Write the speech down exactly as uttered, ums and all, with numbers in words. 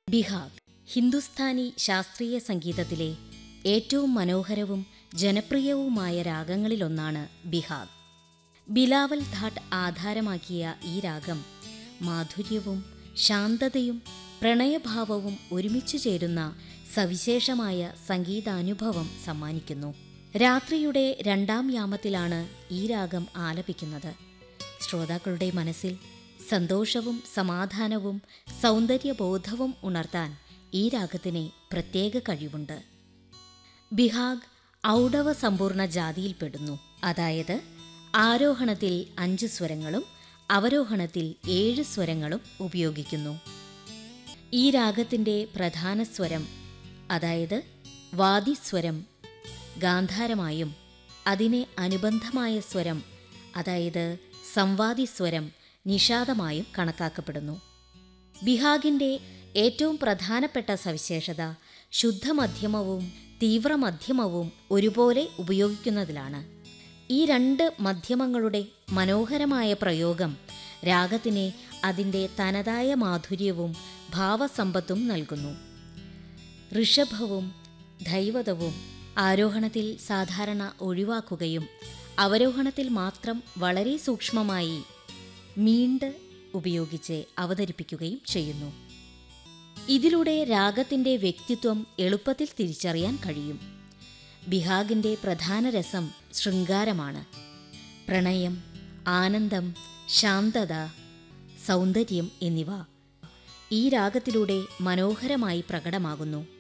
ബിഹാഗ് ഹിന്ദുസ്ഥാനി ശാസ്ത്രീയ സംഗീതത്തിലെ ഏറ്റവും മനോഹരവും ജനപ്രിയവുമായ രാഗങ്ങളിലൊന്നാണ് ബിഹാഗ്. ബിലാവൽ ധാട്ട് ആധാരമാക്കിയ ഈ രാഗം മാധുര്യവും ശാന്തതയും പ്രണയഭാവവും ഒരുമിച്ചു ചേരുന്ന സവിശേഷമായ സംഗീതാനുഭവം സമ്മാനിക്കുന്നു. രാത്രിയുടെ രണ്ടാം യാമത്തിലാണ് ഈ രാഗം ആലപിക്കുന്നത്. ശ്രോതാക്കളുടെ മനസ്സിൽ സന്തോഷവും സമാധാനവും സൗന്ദര്യബോധവും ഉണർത്താൻ ഈ രാഗത്തിന് പ്രത്യേക കഴിവുണ്ട്. ബിഹാഗ് ഔഡവ സമ്പൂർണ്ണ ജാതിയിൽപ്പെടുന്നു. അതായത് ആരോഹണത്തിൽ അഞ്ച് സ്വരങ്ങളും അവരോഹണത്തിൽ ഏഴ് സ്വരങ്ങളും ഉപയോഗിക്കുന്നു. ഈ രാഗത്തിൻ്റെ പ്രധാന സ്വരം, അതായത് വാദിസ്വരം, ഗാന്ധാരമായും അതിനെ അനുബന്ധമായ സ്വരം, അതായത് സംവാദിസ്വരം, നിഷാദമായും കണക്കാക്കപ്പെടുന്നു. ബിഹാഗിൻ്റെ ഏറ്റവും പ്രധാനപ്പെട്ട സവിശേഷത ശുദ്ധമധ്യമവും തീവ്രമധ്യമവും ഒരുപോലെ ഉപയോഗിക്കുന്നതിലാണ്. ഈ രണ്ട് മധ്യമങ്ങളുടെ മനോഹരമായ പ്രയോഗം രാഗത്തിന് അതിൻ്റെ തനതായ മാധുര്യവും ഭാവസമ്പത്തും നൽകുന്നു. ഋഷഭവും ധൈവതവും ആരോഹണത്തിൽ സാധാരണ ഒഴിവാക്കുകയും അവരോഹണത്തിൽ മാത്രം വളരെ സൂക്ഷ്മമായി മീണ്ട് ഉപയോഗിച്ച് അവതരിപ്പിക്കുകയും ചെയ്യുന്നു. ഇതിലൂടെ രാഗത്തിൻ്റെ വ്യക്തിത്വം എളുപ്പത്തിൽ തിരിച്ചറിയാൻ കഴിയും. ബിഹാഗിൻ്റെ പ്രധാന രസം ശൃംഗാരമാണ്. പ്രണയം, ആനന്ദം, ശാന്തത, സൗന്ദര്യം എന്നിവ ഈ രാഗത്തിലൂടെ മനോഹരമായി പ്രകടമാകുന്നു.